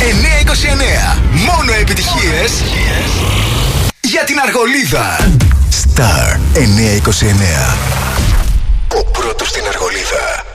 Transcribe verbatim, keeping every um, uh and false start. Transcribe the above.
εννιακόσια είκοσι εννέα. Μόνο επιτυχίες για την Αργολίδα. Star εννιακόσια είκοσι εννέα. Ο πρώτος στην Αργολίδα.